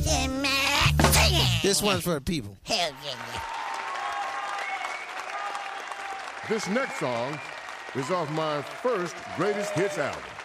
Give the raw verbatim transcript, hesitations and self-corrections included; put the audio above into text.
This one's for the people. Hell yeah. This next song is off my first greatest hits album.